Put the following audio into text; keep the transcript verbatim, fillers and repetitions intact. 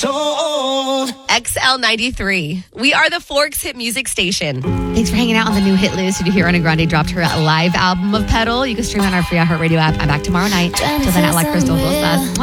sold. X L ninety-three. We are the Forks Hit Music Station. Thanks for hanging out on the new hit list. Did you hear Ariana Grande dropped her live album of Pedal? You can stream it on our free iHeartRadio app. I'm back tomorrow night. Till then, I like Crystal Wilson.